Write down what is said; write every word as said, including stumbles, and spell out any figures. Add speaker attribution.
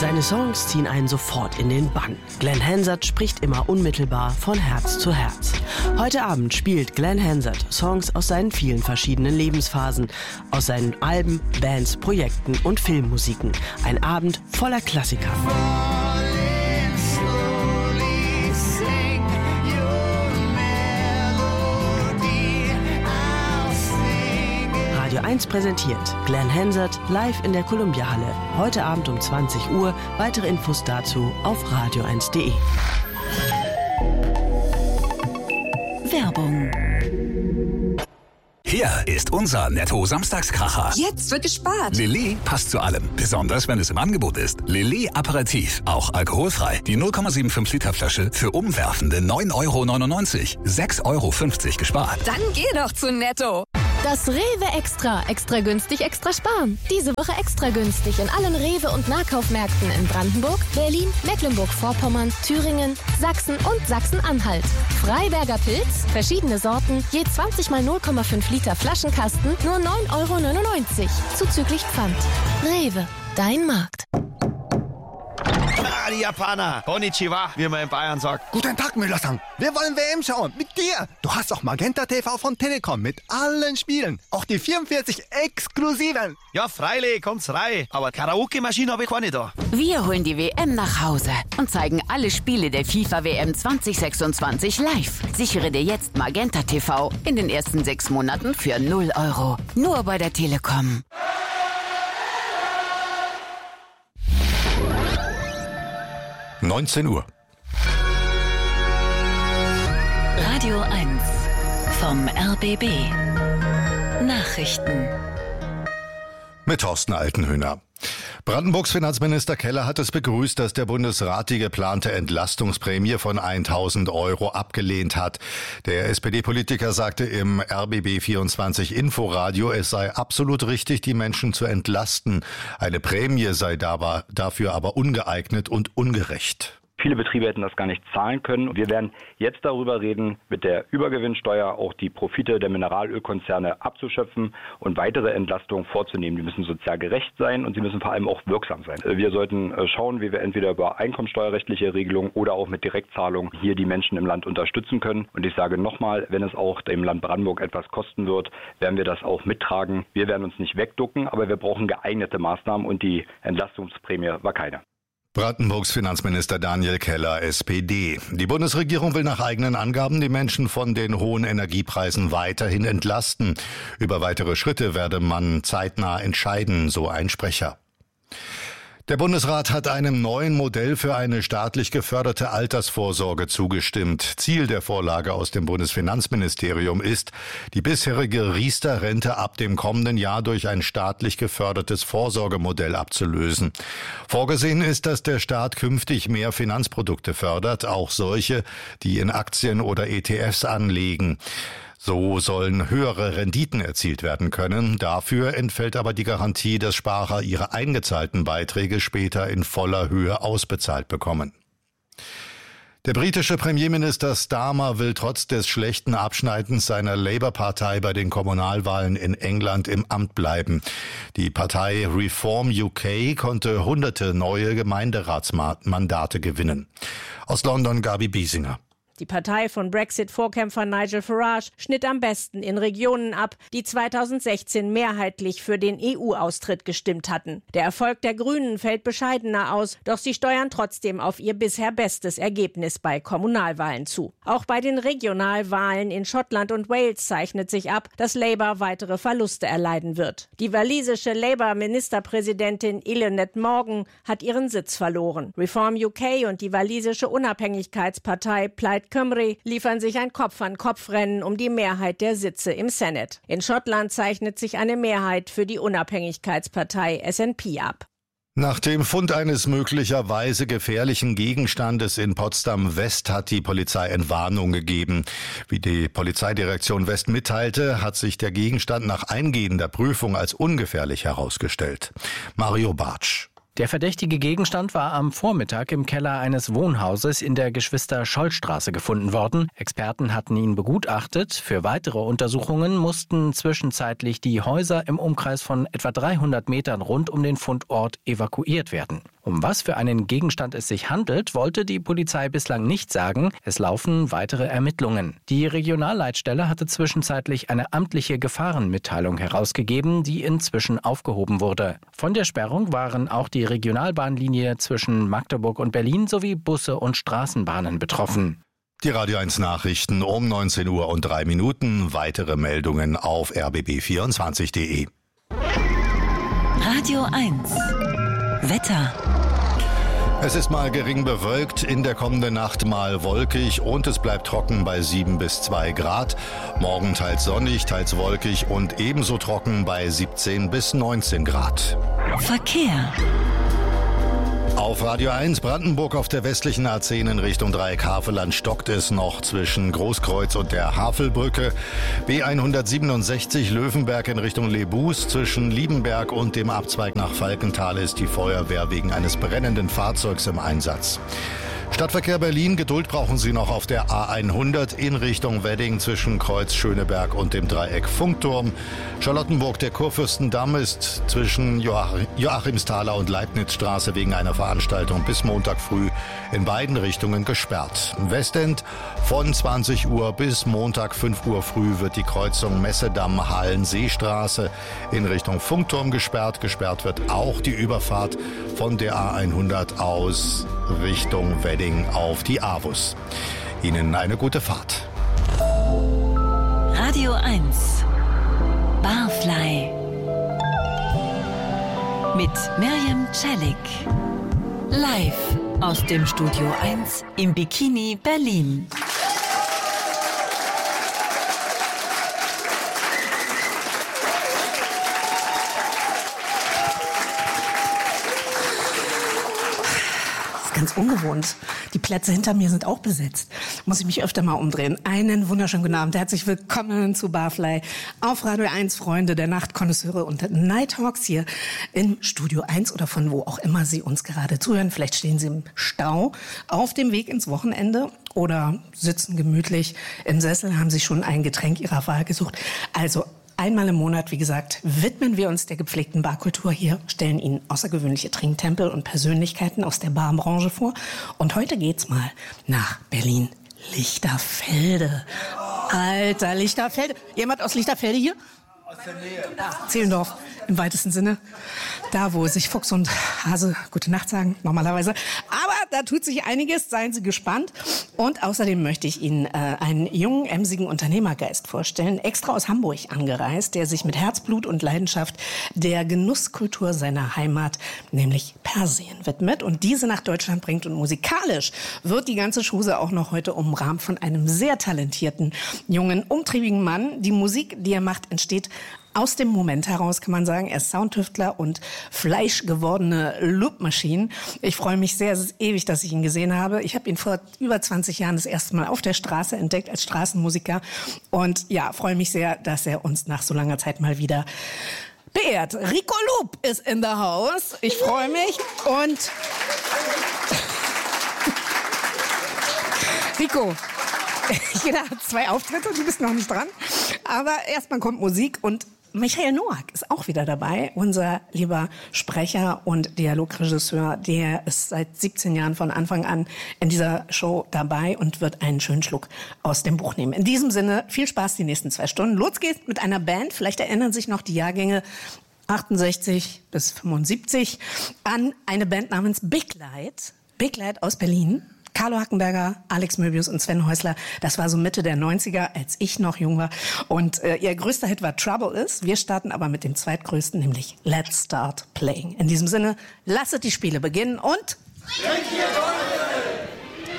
Speaker 1: Seine Songs ziehen einen sofort in den Bann. Glenn Hansard spricht immer unmittelbar von Herz zu Herz. Heute Abend spielt Glenn Hansard Songs aus seinen vielen verschiedenen Lebensphasen, aus seinen Alben, Bands, Projekten und Filmmusiken. Ein Abend voller Klassiker. Radio eins präsentiert Glenn Hansard live in der Columbia-Halle. Heute Abend um zwanzig Uhr. Weitere Infos dazu auf radio eins punkt de.
Speaker 2: Werbung.
Speaker 3: Hier ist unser Netto-Samstagskracher.
Speaker 2: Jetzt wird gespart.
Speaker 3: Lillet passt zu allem, besonders wenn es im Angebot ist. Lillet Aperitif, auch alkoholfrei. Die null Komma fünfundsiebzig Liter Flasche für umwerfende neun Euro neunundneunzig. sechs Euro fünfzig gespart.
Speaker 2: Dann geh doch zu Netto.
Speaker 4: Das Rewe Extra. Extra günstig, extra sparen. Diese Woche extra günstig in allen Rewe- und Nahkaufmärkten in Brandenburg, Berlin, Mecklenburg-Vorpommern, Thüringen, Sachsen und Sachsen-Anhalt. Freiberger Pilz, verschiedene Sorten, je zwanzig mal null Komma fünf Liter Flaschenkasten, nur neun Euro neunundneunzig. Zuzüglich Pfand. Rewe, dein Markt.
Speaker 5: Ah, die Japaner. Konnichiwa, wie man in Bayern sagt.
Speaker 6: Guten Tag, Müller-san. Wir wollen W M schauen. Mit dir. Du hast doch Magenta T V von Telekom mit allen Spielen. Auch die vierundvierzig exklusiven.
Speaker 5: Ja, freilich, kommt's rein. Aber Karaoke-Maschine habe ich keine da.
Speaker 7: Wir holen die W M nach Hause und zeigen alle Spiele der FIFA W M zwanzig sechsundzwanzig live. Sichere dir jetzt Magenta T V in den ersten sechs Monaten für null Euro. Nur bei der Telekom.
Speaker 3: neunzehn Uhr.
Speaker 2: Radio eins vom R B B. Nachrichten.
Speaker 8: Mit Thorsten Altenhöhner. Brandenburgs Finanzminister Keller hat es begrüßt, dass der Bundesrat die geplante Entlastungsprämie von tausend Euro abgelehnt hat. Der S P D-Politiker sagte im R B B vierundzwanzig Inforadio, es sei absolut richtig, die Menschen zu entlasten. Eine Prämie sei dabei, dafür aber ungeeignet und ungerecht.
Speaker 9: Viele Betriebe hätten das gar nicht zahlen können. Wir werden jetzt darüber reden, mit der Übergewinnsteuer auch die Profite der Mineralölkonzerne abzuschöpfen und weitere Entlastungen vorzunehmen. Die müssen sozial gerecht sein und sie müssen vor allem auch wirksam sein. Wir sollten schauen, wie wir entweder über einkommensteuerrechtliche Regelungen oder auch mit Direktzahlungen hier die Menschen im Land unterstützen können. Und ich sage nochmal, wenn es auch dem Land Brandenburg etwas kosten wird, werden wir das auch mittragen. Wir werden uns nicht wegducken, aber wir brauchen geeignete Maßnahmen und die Entlastungsprämie war keine.
Speaker 8: Brandenburgs Finanzminister Daniel Keller, S P D. Die Bundesregierung will nach eigenen Angaben die Menschen von den hohen Energiepreisen weiterhin entlasten. Über weitere Schritte werde man zeitnah entscheiden, so ein Sprecher. Der Bundesrat hat einem neuen Modell für eine staatlich geförderte Altersvorsorge zugestimmt. Ziel der Vorlage aus dem Bundesfinanzministerium ist, die bisherige Riester-Rente ab dem kommenden Jahr durch ein staatlich gefördertes Vorsorgemodell abzulösen. Vorgesehen ist, dass der Staat künftig mehr Finanzprodukte fördert, auch solche, die in Aktien oder E T Fs anlegen. So sollen höhere Renditen erzielt werden können. Dafür entfällt aber die Garantie, dass Sparer ihre eingezahlten Beiträge später in voller Höhe ausbezahlt bekommen. Der britische Premierminister Starmer will trotz des schlechten Abschneidens seiner Labour-Partei bei den Kommunalwahlen in England im Amt bleiben. Die Partei Reform U K konnte hunderte neue Gemeinderatsmandate gewinnen. Aus London Gabi Biesinger.
Speaker 10: Die Partei von Brexit-Vorkämpfer Nigel Farage schnitt am besten in Regionen ab, die zweitausendsechzehn mehrheitlich für den E U-Austritt gestimmt hatten. Der Erfolg der Grünen fällt bescheidener aus, doch sie steuern trotzdem auf ihr bisher bestes Ergebnis bei Kommunalwahlen zu. Auch bei den Regionalwahlen in Schottland und Wales zeichnet sich ab, dass Labour weitere Verluste erleiden wird. Die walisische Labour-Ministerpräsidentin Eluned Morgan hat ihren Sitz verloren. Reform U K und die walisische Unabhängigkeitspartei Plaid Cymru liefern sich ein Kopf-an-Kopf-Rennen um die Mehrheit der Sitze im Senate. In Schottland zeichnet sich eine Mehrheit für die Unabhängigkeitspartei S N P ab.
Speaker 8: Nach dem Fund eines möglicherweise gefährlichen Gegenstandes in Potsdam-West hat die Polizei Entwarnung gegeben. Wie die Polizeidirektion West mitteilte, hat sich der Gegenstand nach eingehender Prüfung als ungefährlich herausgestellt. Mario Bartsch.
Speaker 11: Der verdächtige Gegenstand war am Vormittag im Keller eines Wohnhauses in der Geschwister-Scholl-Straße gefunden worden. Experten hatten ihn begutachtet. Für weitere Untersuchungen mussten zwischenzeitlich die Häuser im Umkreis von etwa dreihundert Metern rund um den Fundort evakuiert werden. Um was für einen Gegenstand es sich handelt, wollte die Polizei bislang nicht sagen. Es laufen weitere Ermittlungen. Die Regionalleitstelle hatte zwischenzeitlich eine amtliche Gefahrenmitteilung herausgegeben, die inzwischen aufgehoben wurde. Von der Sperrung waren auch die Regionalbahnlinie zwischen Magdeburg und Berlin sowie Busse und Straßenbahnen betroffen.
Speaker 8: Die Radio eins Nachrichten um neunzehn Uhr und drei Minuten. Weitere Meldungen auf r b b vierundzwanzig punkt d e.
Speaker 2: Radio eins Wetter.
Speaker 8: Es ist mal gering bewölkt, in der kommenden Nacht mal wolkig und es bleibt trocken bei sieben bis zwei Grad. Morgen teils sonnig, teils wolkig und ebenso trocken bei siebzehn bis neunzehn Grad.
Speaker 2: Verkehr.
Speaker 8: Auf Radio eins Brandenburg auf der westlichen A zehn in Richtung Dreieck Havelland stockt es noch zwischen Großkreuz und der Havelbrücke. B hundertsiebenundsechzig Löwenberg in Richtung Lebus. Zwischen Liebenberg und dem Abzweig nach Falkenthal ist die Feuerwehr wegen eines brennenden Fahrzeugs im Einsatz. Stadtverkehr Berlin, Geduld brauchen Sie noch auf der A hundert in Richtung Wedding zwischen Kreuz Schöneberg und dem Dreieck Funkturm. Charlottenburg, der Kurfürstendamm ist zwischen Joach- Joachimsthaler und Leibnizstraße wegen einer Veranstaltung bis Montag früh in beiden Richtungen gesperrt. Westend von zwanzig Uhr bis Montag fünf Uhr früh wird die Kreuzung Messedamm-Hallenseestraße in Richtung Funkturm gesperrt. Gesperrt wird auch die Überfahrt von der A hundert aus Richtung Wedding auf die Avus. Ihnen eine gute Fahrt.
Speaker 2: Radio eins Barfly mit Mirjam Celik. Live aus dem Studio eins im Bikini Berlin.
Speaker 12: Ganz ungewohnt. Die Plätze hinter mir sind auch besetzt. Muss ich mich öfter mal umdrehen. Einen wunderschönen guten Abend. Herzlich willkommen zu Barfly auf Radio eins, Freunde der Nacht, Konnoisseure und Nighthawks hier im Studio eins oder von wo auch immer Sie uns gerade zuhören. Vielleicht stehen Sie im Stau auf dem Weg ins Wochenende oder sitzen gemütlich im Sessel, haben sich schon ein Getränk Ihrer Wahl gesucht. Also einmal im Monat, wie gesagt, widmen wir uns der gepflegten Barkultur hier, stellen Ihnen außergewöhnliche Trinktempel und Persönlichkeiten aus der Barbranche vor. Und heute geht's mal nach Berlin-Lichterfelde. Alter, Lichterfelde. Jemand aus Lichterfelde hier? Aus der Nähe. Zehlendorf im weitesten Sinne. Da, wo sich Fuchs und Hase gute Nacht sagen, normalerweise. Aber da tut sich einiges, seien Sie gespannt. Und außerdem möchte ich Ihnen äh, einen jungen, emsigen Unternehmergeist vorstellen, extra aus Hamburg angereist, der sich mit Herzblut und Leidenschaft der Genusskultur seiner Heimat, nämlich Persien, widmet und diese nach Deutschland bringt. Und musikalisch wird die ganze Chose auch noch heute umrahmt von einem sehr talentierten, jungen, umtriebigen Mann. Die Musik, die er macht, entsteht aus dem Moment heraus, kann man sagen. Er ist Soundtüftler und fleischgewordene Loopmaschine. Ich freue mich sehr, es ist ewig, dass ich ihn gesehen habe. Ich habe ihn vor über zwanzig Jahren das erste Mal auf der Straße entdeckt als Straßenmusiker. Und ja, freue mich sehr, dass er uns nach so langer Zeit mal wieder beehrt. Rico Loop ist in der Haus. Ich freue mich. Und Rico, jeder hat zwei Auftritte, du bist noch nicht dran. Aber erstmal kommt Musik und Michael Noack ist auch wieder dabei, unser lieber Sprecher und Dialogregisseur. Der ist seit siebzehn Jahren von Anfang an in dieser Show dabei und wird einen schönen Schluck aus dem Buch nehmen. In diesem Sinne, viel Spaß die nächsten zwei Stunden. Los geht's mit einer Band. Vielleicht erinnern sich noch die Jahrgänge achtundsechzig bis fünfundsiebzig an eine Band namens Big Light. Big Light aus Berlin. Carlo Hackenberger, Alex Möbius und Sven Häusler. Das war so Mitte der neunziger, als ich noch jung war. Und äh, ihr größter Hit war Trouble Is. Wir starten aber mit dem zweitgrößten, nämlich Let's Start Playing. In diesem Sinne, lasset die Spiele beginnen und...